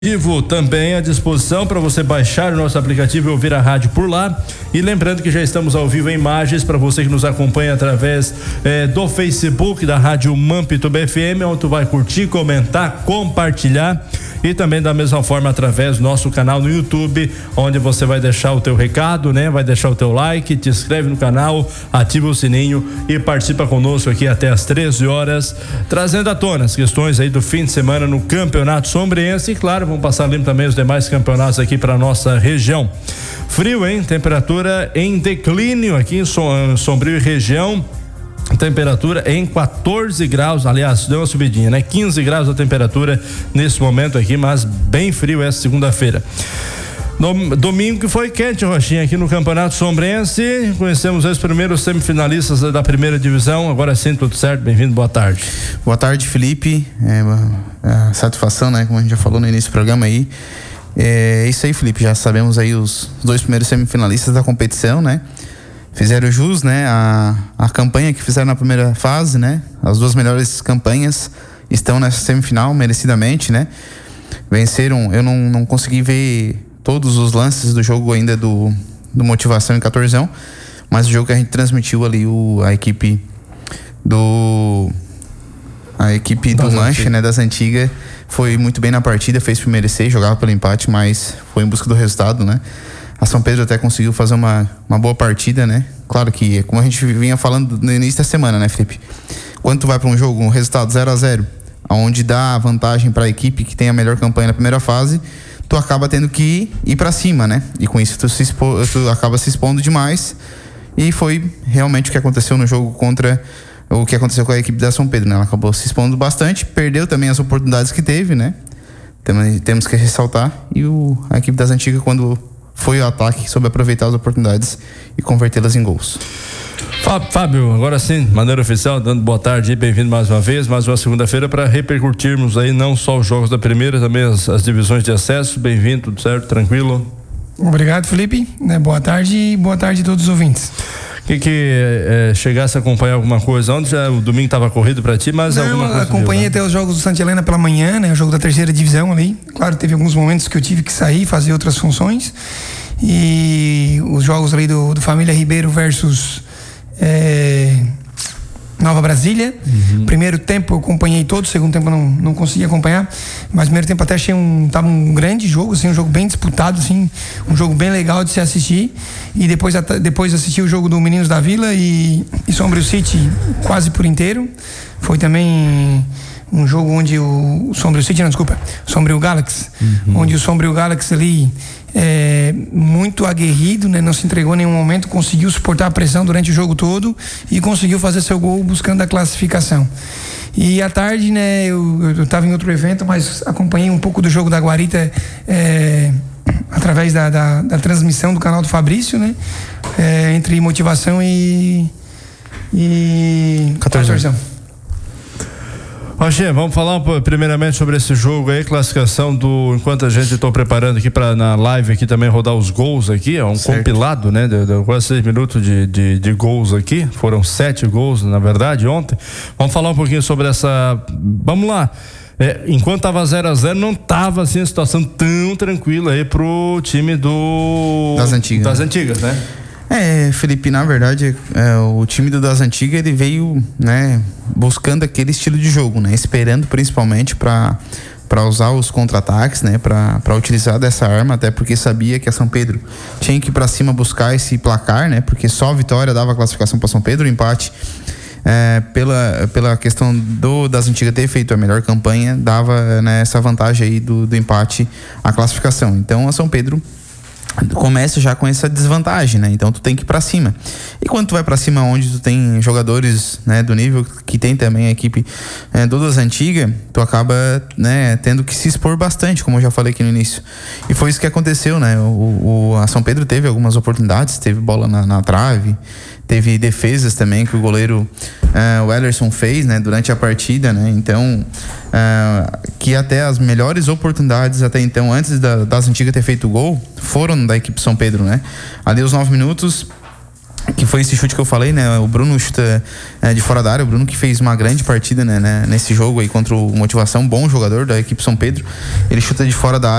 Vivo também à disposição para você baixar o nosso aplicativo e ouvir a rádio por lá. E lembrando que já estamos ao vivo em imagens para você que nos acompanha através do Facebook da Rádio Mampituba FM, onde tu vai curtir, comentar, compartilhar, e também da mesma forma através do nosso canal no YouTube, onde você vai deixar o teu recado, né? Vai deixar o teu like, te inscreve no canal, ativa o sininho e participa conosco aqui até às 13 horas, trazendo à tona as questões aí do fim de semana no Campeonato Sombrense. E claro, vamos passar limpo também os demais campeonatos aqui para nossa região. Frio, hein? Temperatura em declínio aqui em Sombrio e região. Temperatura em 14 graus, aliás, deu uma subidinha, né? 15 graus a temperatura nesse momento aqui, mas bem frio essa segunda-feira. Domingo que foi quente, Rochinha, aqui no Campeonato Sombrense. Conhecemos os primeiros semifinalistas da primeira divisão. Agora sim, tudo certo? Bem-vindo, boa tarde. Boa tarde, Felipe. Satisfação, né? Como a gente já falou no início do programa aí. É isso aí, Felipe. Já sabemos aí os dois primeiros semifinalistas da competição, né? Fizeram jus, né? A campanha que fizeram na primeira fase, né? As duas melhores campanhas estão nessa semifinal, merecidamente, né? Venceram. Eu não consegui ver todos os lances do jogo ainda do Motivação em 14ão, mas o jogo que a gente transmitiu ali, a equipe do Mancha, né? Das Antigas, foi muito bem na partida, fez por merecer, jogava pelo empate, mas foi em busca do resultado, né? A São Pedro até conseguiu fazer uma boa partida, né? Claro que, como a gente vinha falando no início da semana, né, Felipe? Quando tu vai para um jogo, um resultado 0-0, onde dá vantagem para a equipe que tem a melhor campanha na primeira fase, tu acaba tendo que ir para cima, né? E com isso tu acaba se expondo demais. E foi realmente o que aconteceu no jogo o que aconteceu com a equipe da São Pedro, né? Ela acabou se expondo bastante, perdeu também as oportunidades que teve, né? Temos que ressaltar. E a equipe das Antigas, quando foi o ataque, soube aproveitar as oportunidades e convertê-las em gols. Fábio, agora sim, maneira oficial, dando boa tarde e bem-vindo mais uma vez, mais uma segunda-feira para repercutirmos aí não só os jogos da primeira, também as divisões de acesso. Bem-vindo, tudo certo, tranquilo? Obrigado, Felipe, boa tarde e boa tarde a todos os ouvintes. Chegasse a acompanhar alguma coisa ontem, o domingo estava corrido para ti, mas alguma coisa acompanhei até os jogos do Santa Helena pela manhã, né? O jogo da terceira divisão ali. Claro, teve alguns momentos que eu tive que sair, fazer outras funções, e os jogos ali do Família Ribeiro versus Nova Brasília. Primeiro tempo eu acompanhei todo, segundo tempo eu não consegui acompanhar, mas primeiro tempo até achei tava um grande jogo, assim, um jogo bem disputado, assim, um jogo bem legal de se assistir. E depois assisti o jogo do Meninos da Vila e Sombrio City quase por inteiro. Foi também um jogo onde o Sombrio Galaxy, onde o Sombrio Galaxy ali muito aguerrido, né? Não se entregou em nenhum momento, conseguiu suportar a pressão durante o jogo todo e conseguiu fazer seu gol buscando a classificação. E à tarde, né, eu estava em outro evento, mas acompanhei um pouco do jogo da Guarita através da transmissão do canal do Fabrício, né? Entre Motivação e 14ão. Roger, vamos falar primeiramente sobre esse jogo aí, classificação enquanto a gente está preparando aqui para na live aqui também rodar os gols aqui, é um certo. Compilado, né, de quase 6 minutos de gols aqui, foram 7 gols na verdade ontem. Vamos falar um pouquinho sobre vamos lá. Enquanto estava 0-0, não estava assim a situação tão tranquila aí pro time das antigas, né? Felipe, na verdade, o time das Antigas, ele veio, né, buscando aquele estilo de jogo, né, esperando principalmente para usar os contra-ataques, né, para utilizar dessa arma, até porque sabia que a São Pedro tinha que ir para cima buscar esse placar, né, porque só a vitória dava a classificação para São Pedro, o empate pela questão das Antigas ter feito a melhor campanha, dava, né, essa vantagem aí do empate à classificação. Então a São Pedro começa já com essa desvantagem, né? Então tu tem que ir pra cima. E quando tu vai pra cima, onde tu tem jogadores, né, do nível que tem também a equipe das Antigas, tu acaba, né, tendo que se expor bastante, como eu já falei aqui no início. E foi isso que aconteceu, né? A São Pedro teve algumas oportunidades, teve bola na trave, teve defesas também que o goleiro o Ellerson fez, né, durante a partida, né? Então que até as melhores oportunidades até então, antes das Antigas ter feito o gol, foram da equipe São Pedro, né? Ali os 9 minutos que foi esse chute que eu falei, né? O Bruno chuta de fora da área, o Bruno que fez uma grande partida, né? Nesse jogo aí contra o Motivação, bom jogador da equipe São Pedro, ele chuta de fora da área.